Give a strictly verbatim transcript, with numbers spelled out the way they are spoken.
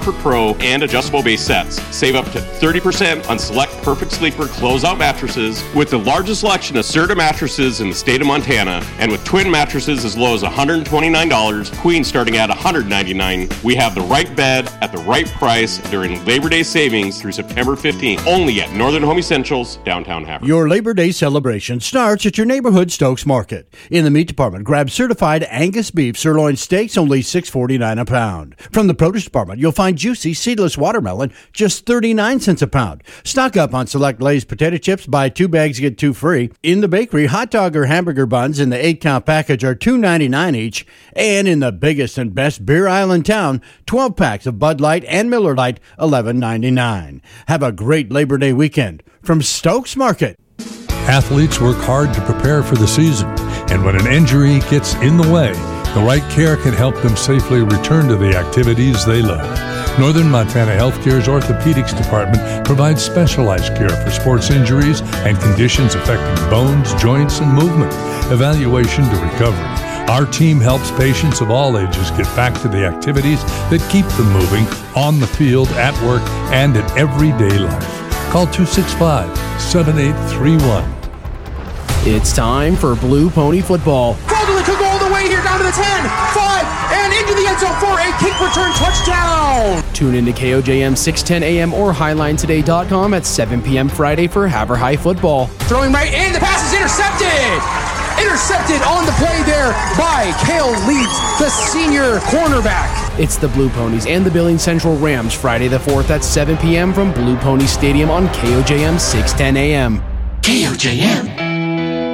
Comfort Pro and adjustable base sets. Save up to thirty percent on select Perfect Sleeper closeout mattresses with the largest selection of Serta mattresses in the state of Montana, and with twin mattresses as low as one hundred twenty-nine dollars, queen starting at one hundred ninety-nine dollars. We have the right bed at the right price during Labor Day savings through September fifteenth, only at Northern Home Essentials, downtown Havre. Your Labor Day celebration starts at your neighborhood Stokes Market. In the meat department, grab certified Angus beef sirloin steaks, only six forty-nine a pound. From the produce department, you'll find juicy seedless watermelon, just thirty-nine cents a pound. Stock up on select Lay's potato chips, buy two bags, get two free. In the bakery, hot dog or hamburger buns in the eight-count package are two ninety-nine each. And in the biggest and best beer aisle in town, twelve packs of Bud Light and Miller Lite, eleven ninety-nine. Have a great Labor Day weekend from Stokes Market. Athletes work hard to prepare for the season, and when an injury gets in the way, the right care can help them safely return to the activities they love. Northern Montana Healthcare's Orthopedics Department provides specialized care for sports injuries and conditions affecting bones, joints, and movement, evaluation to recovery. Our team helps patients of all ages get back to the activities that keep them moving on the field, at work, and in everyday life. Call two six five, seven eight three one. It's time for Blue Pony Football. Baldwin could go all the way here, down to the ten, five, and into the end zone for a kick return touchdown. Tune into K O J M six ten A M or highline today dot com at seven p.m. Friday for Havre High football. Throwing right in, the pass is intercepted. Intercepted on the play there by Cale Leeds, the senior cornerback. It's the Blue Ponies and the Billings Central Rams Friday the fourth at seven p.m. from Blue Pony Stadium on K O J M six ten A M. K O J M